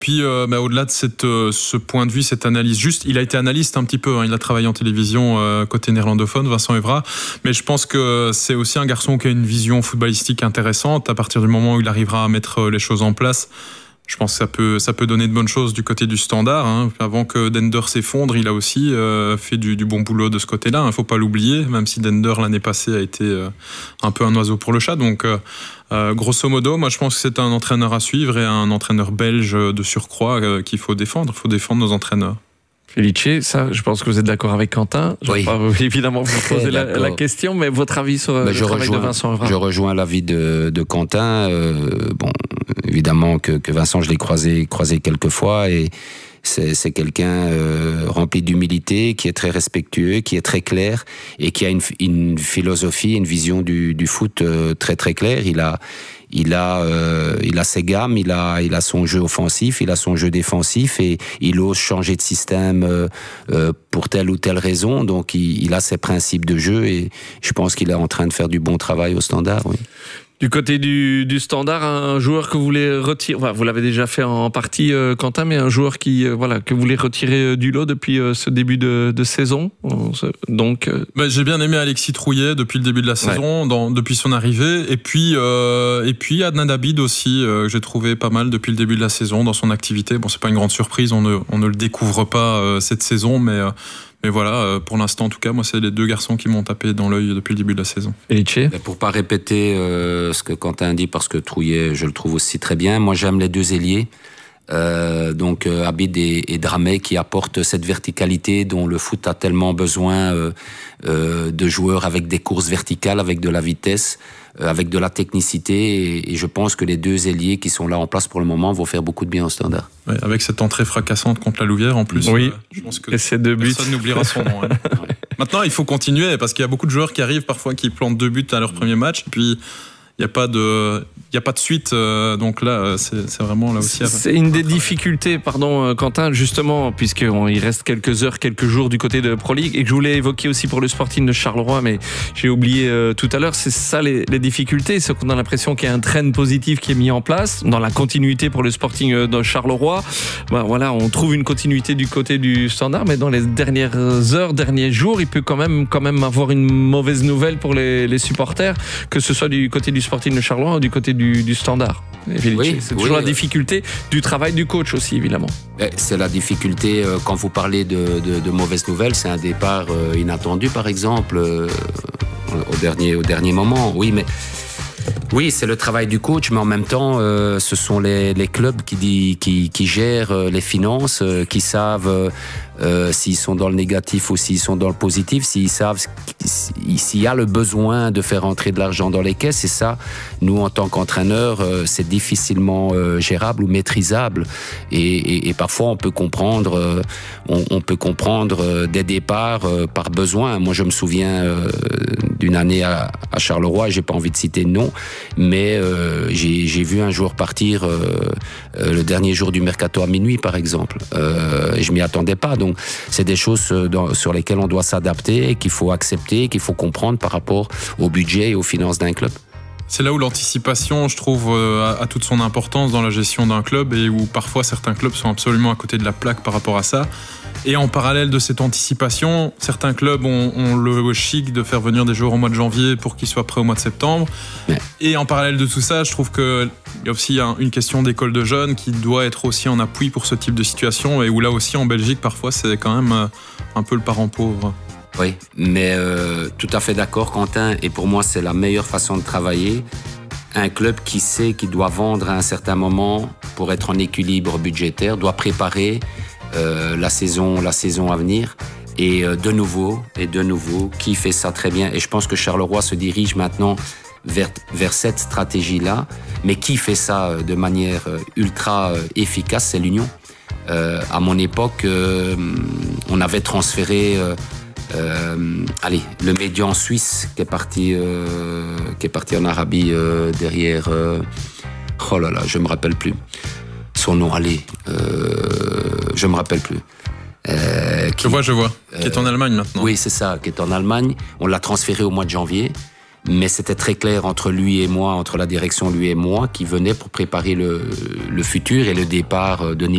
Puis au-delà de ce point de vue, cette analyse, juste, il a été analyste un petit peu, hein, il a travaillé en télévision côté néerlandophone, Vincent Evra, mais je pense que c'est aussi un garçon qui a une vision footballistique intéressante. À partir du moment où il arrivera à mettre les choses en place, je pense que ça peut donner de bonnes choses du côté du Standard. Hein. Avant que Dender s'effondre, il a aussi fait du bon boulot de ce côté-là. Il ne faut pas l'oublier, même si Dender l'année passée a été un peu un oiseau pour le chat. Donc, grosso modo, moi je pense que c'est un entraîneur à suivre et un entraîneur belge de surcroît qu'il faut défendre. Il faut défendre nos entraîneurs. Felice, ça, je pense que vous êtes d'accord avec Quentin. Je ne vais pas évidemment vous poser la question, mais votre avis sur le travail de Vincent Evra? Je rejoins l'avis de Quentin. Évidemment que Vincent, je l'ai croisé quelques fois et c'est quelqu'un rempli d'humilité, qui est très respectueux, qui est très clair et qui a une philosophie, une vision du foot très très claire. Il a ses gammes, il a son jeu offensif, il a son jeu défensif et il ose changer de système pour telle ou telle raison. Donc il a ses principes de jeu et je pense qu'il est en train de faire du bon travail au Standard. Oui. Du côté du Standard, un joueur que vous voulez retirer, enfin, vous l'avez déjà fait en partie, Quentin, mais un joueur que vous voulez retirer du lot depuis ce début de saison. Donc, j'ai bien aimé Alexis Trouillet depuis le début de la saison, depuis son arrivée, et puis Adnan Abid aussi, que j'ai trouvé pas mal depuis le début de la saison dans son activité. Bon, c'est pas une grande surprise, on ne le découvre pas cette saison, mais voilà, pour l'instant en tout cas, moi c'est les deux garçons qui m'ont tapé dans l'œil depuis le début de la saison. Felice ? Pour pas répéter ce que Quentin dit, parce que Trouillet, je le trouve aussi très bien. Moi j'aime les deux ailiers, donc Abid et Dramé, qui apportent cette verticalité dont le foot a tellement besoin, de joueurs avec des courses verticales, avec de la vitesse, avec de la technicité, et je pense que les deux ailiers qui sont là en place pour le moment vont faire beaucoup de bien au Standard. Ouais, avec cette entrée fracassante contre la Louvière en plus, oui. Je pense que et ces deux buts, personne n'oubliera son nom. Hein. Ouais. Maintenant, il faut continuer parce qu'il y a beaucoup de joueurs qui arrivent parfois qui plantent 2 buts à leur premier match, puis il n'y a pas de suite, donc là, c'est vraiment là aussi. C'est une des difficultés, Quentin, justement, puisqu'il reste quelques heures, quelques jours du côté de Pro League, et que je voulais évoquer aussi pour le Sporting de Charleroi, mais j'ai oublié tout à l'heure, c'est ça les difficultés, c'est qu'on a l'impression qu'il y a un trend positif qui est mis en place, dans la continuité pour le Sporting de Charleroi. Voilà, on trouve une continuité du côté du Standard, mais dans les dernières heures, derniers jours, il peut quand même avoir une mauvaise nouvelle pour les supporters, que ce soit du côté du Sporting de Charleroi ou du côté du Standard. Oui, c'est toujours la difficulté du travail du coach aussi, évidemment. C'est la difficulté, quand vous parlez de mauvaises nouvelles, c'est un départ inattendu, par exemple, au dernier moment. Oui, c'est le travail du coach, mais en même temps, ce sont les clubs qui gèrent les finances, qui savent s'ils sont dans le négatif ou s'ils sont dans le positif, s'ils savent s'il y a le besoin de faire entrer de l'argent dans les caisses. Et ça, nous, en tant qu'entraîneurs, c'est difficilement gérable ou maîtrisable. Et parfois, on peut comprendre des départs par besoin. Moi, je me souviens d'une année à Charleroi, j'ai pas envie de citer de nom, mais j'ai vu un joueur partir le dernier jour du mercato à minuit, par exemple. Et je m'y attendais pas. Donc, c'est des choses sur lesquelles on doit s'adapter, qu'il faut accepter, qu'il faut comprendre par rapport au budget et aux finances d'un club. C'est là où l'anticipation, je trouve, a toute son importance dans la gestion d'un club et où parfois certains clubs sont absolument à côté de la plaque par rapport à ça. Et en parallèle de cette anticipation, certains clubs ont le chic de faire venir des joueurs au mois de janvier pour qu'ils soient prêts au mois de septembre. Ouais. Et en parallèle de tout ça, je trouve qu'il y a aussi une question d'école de jeunes qui doit être aussi en appui pour ce type de situation et où là aussi en Belgique, parfois, c'est quand même un peu le parent pauvre. Oui, mais tout à fait d'accord, Quentin. Et pour moi, c'est la meilleure façon de travailler. Un club qui sait qu'il doit vendre à un certain moment pour être en équilibre budgétaire, doit préparer la saison à venir. Et de nouveau, qui fait ça très bien. Et je pense que Charleroi se dirige maintenant vers cette stratégie-là. Mais qui fait ça de manière ultra efficace, c'est l'Union. À mon époque, on avait transféré... le médian suisse qui est parti en Arabie derrière. Oh là là, je me rappelle plus son nom. Je me rappelle plus. Je vois. Qui est en Allemagne maintenant. Oui, c'est ça, qui est en Allemagne. On l'a transféré au mois de janvier. Mais c'était très clair entre lui et moi, entre la direction lui et moi, qui venait pour préparer le futur et le départ de